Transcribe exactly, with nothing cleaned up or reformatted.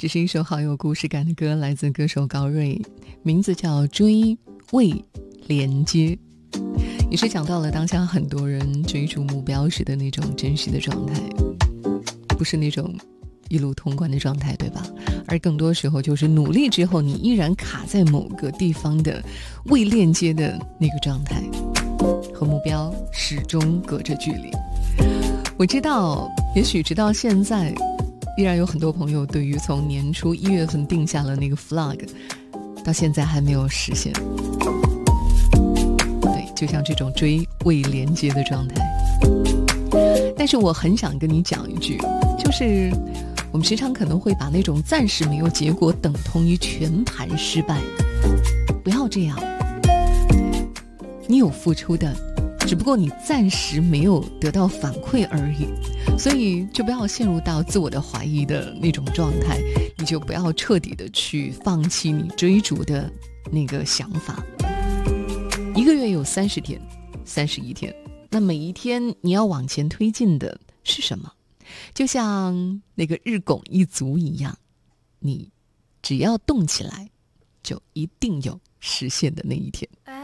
这是一首好有故事感的歌，来自歌手高瑞，名字叫《追未连接》，也是讲到了当下很多人追逐目标时的那种真实的状态，不是那种一路通关的状态，对吧？而更多时候就是努力之后你依然卡在某个地方的未链接的那个状态，和目标始终隔着距离。我知道也许直到现在依然有很多朋友对于从年初一月份定下了那个 flag 到现在还没有实现，对，就像这种追未连接的状态。但是我很想跟你讲一句，就是我们时常可能会把那种暂时没有结果等同于全盘失败，不要这样。你有付出的，只不过你暂时没有得到反馈而已，所以就不要陷入到自我的怀疑的那种状态，你就不要彻底的去放弃你追逐的那个想法。一个月有三十天，三十一天，那每一天你要往前推进的是什么？就像那个日拱一卒一样，你只要动起来，就一定有实现的那一天。